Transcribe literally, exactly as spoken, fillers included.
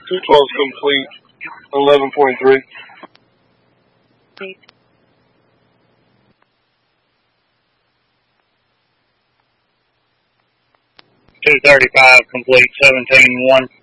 two twelve complete, eleven point three. two thirty-five complete, seventeen one.